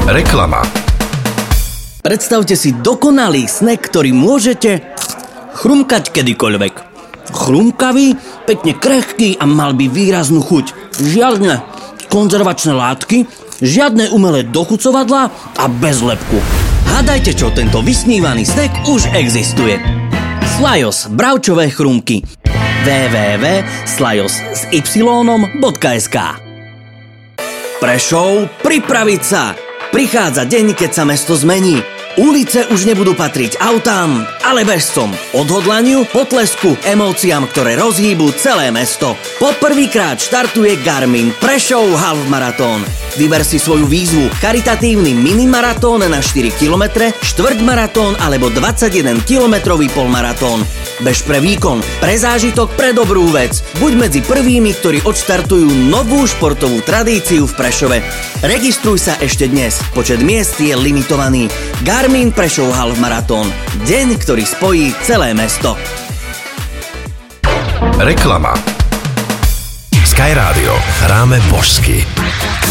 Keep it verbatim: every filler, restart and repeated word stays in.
Reklama. Predstavte si dokonalý snack, ktorý môžete chrumkať kedykoľvek. Chrumkavý, pekne krehký a mal by výraznú chuť. Žiadne konzervačné látky, žiadne umelé dochucovadlá a bez lepku. Hádajte čo, tento vysnívaný snack už existuje. Slajos, bravčové chrumky. w w w bodka slajos s y bodka es ká. Prešov, pripraviť sa! Prichádza deň, keď sa mesto zmení. Ulice už nebudú patriť autám, ale bežcom. Odhodlaniu, potlesku, emóciám, ktoré rozhýbu celé mesto. Poprvýkrát štartuje Garmin Prešov Half Marathon. Vyber si svoju výzvu: charitatívny minimaratón na štyri kilometre, štvrťmaratón alebo dvadsaťjedenkilometrový polmaratón. Bež pre výkon, pre zážitok, pre dobrú vec. Buď medzi prvými, ktorí odštartujú novú športovú tradíciu v Prešove. Registruj sa ešte dnes. Počet miest je limitovaný. Garmin Prešov Half Marathon. Deň, ktorý spojí celé mesto. Reklama. Sky Radio. Hráme božsky.